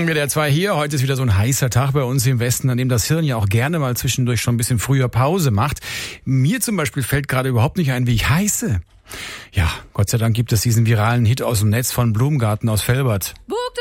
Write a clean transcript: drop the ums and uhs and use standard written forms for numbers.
WDR 2 hier. Heute ist wieder so ein heißer Tag bei uns im Westen, an dem das Hirn ja auch gerne mal zwischendurch schon ein bisschen früher Pause macht. Mir zum Beispiel fällt gerade überhaupt nicht ein, wie ich heiße. Ja, Gott sei Dank gibt es diesen viralen Hit aus dem Netz von Blumgarten aus Velbert. Bug